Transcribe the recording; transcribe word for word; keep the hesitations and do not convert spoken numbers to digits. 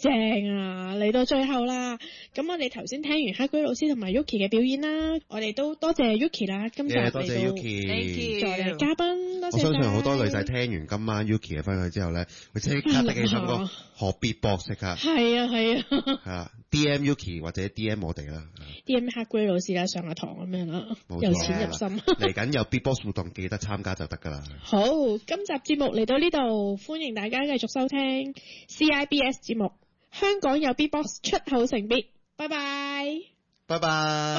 正啊！嚟到最後啦，咁我哋頭先聽完黑龜老師同埋 Yuki 嘅表演啦，我哋都多謝 Yuki 啦，今集嚟到多謝 Yuki 作為嘉賓，多謝我相信好多女仔聽完今晚 Yuki 嘅分享之後咧，會即刻拎起心歌學 beatbox 即刻。 係啊係啊。 係啊 ，D M Yuki 或者 D M 我哋啦。 D M 黑龜老師啦，上下堂咁樣啦，由淺入深。 嚟緊有 beatbox 活動，記得參加就得㗎啦。 好，今集節目嚟到呢度，歡迎大家繼續收聽 C I B S 節目。香港有 beatbox 出口成 beat，拜拜， 拜拜。